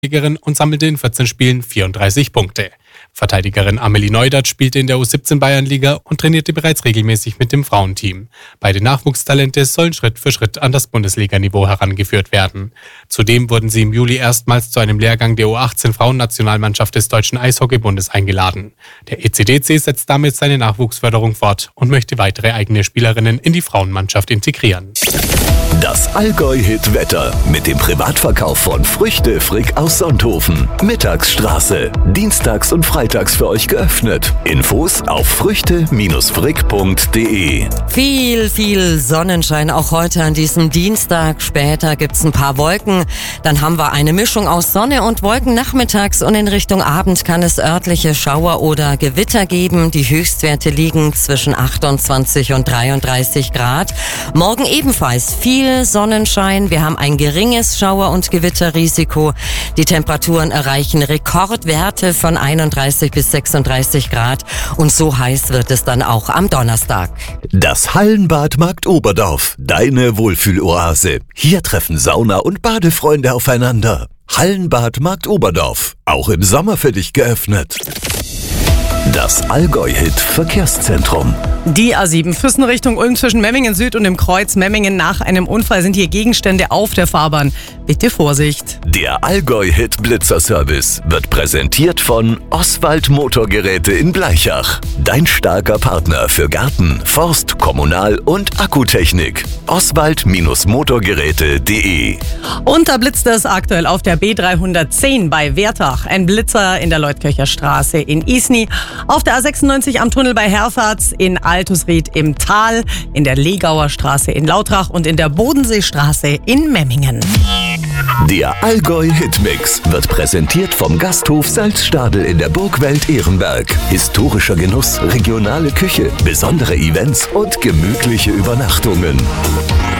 und sammelte in 14 Spielen 34 Punkte. Verteidigerin Amelie Neudert spielte in der U17 Bayernliga und trainierte bereits regelmäßig mit dem Frauenteam. Beide Nachwuchstalente sollen Schritt für Schritt an das Bundesliganiveau herangeführt werden. Zudem wurden sie im Juli erstmals zu einem Lehrgang der U18-Frauennationalmannschaft des Deutschen Eishockeybundes eingeladen. Der ECDC setzt damit seine Nachwuchsförderung fort und möchte weitere eigene Spielerinnen in die Frauenmannschaft integrieren. Das Allgäu-Hit-Wetter mit dem Privatverkauf von Früchte Frick aus Sonthofen. Mittagsstraße. Dienstags und freitags für euch geöffnet. Infos auf früchte-frick.de. Viel Sonnenschein auch heute an diesem Dienstag. Später gibt's ein paar Wolken. Dann haben wir eine Mischung aus Sonne und Wolken nachmittags und in Richtung Abend kann es örtliche Schauer oder Gewitter geben. Die Höchstwerte liegen zwischen 28 und 33 Grad. Morgen ebenfalls viel Sonnenschein. Wir haben ein geringes Schauer- und Gewitterrisiko. Die Temperaturen erreichen Rekordwerte von 31 bis 36 Grad. Und so heiß wird es dann auch am Donnerstag. Das Hallenbad Markt Oberdorf. Deine Wohlfühloase. Hier treffen Sauna- und Badefreunde aufeinander. Hallenbad Markt Oberdorf. Auch im Sommer für dich geöffnet. Das Allgäu-Hit-Verkehrszentrum. Die A7 Füssen Richtung Ulm zwischen Memmingen Süd und dem Kreuz Memmingen. Nach einem Unfall sind hier Gegenstände auf der Fahrbahn. Bitte Vorsicht. Der Allgäu-Hit-Blitzer-Service wird präsentiert von Oswald Motorgeräte in Bleichach. Dein starker Partner für Garten, Forst, Kommunal- und Akkutechnik. Oswald-Motorgeräte.de. Und da blitzt es aktuell auf der B310 bei Wertach. Ein Blitzer in der Leutkircher Straße in Isny. Auf der A96 am Tunnel bei Herfahrt, in Altusried im Tal, in der Legauer Straße in Lautrach und in der Bodenseestraße in Memmingen. Der Allgäu-Hitmix wird präsentiert vom Gasthof Salzstadel in der Burgwelt Ehrenberg. Historischer Genuss, regionale Küche, besondere Events und gemütliche Übernachtungen.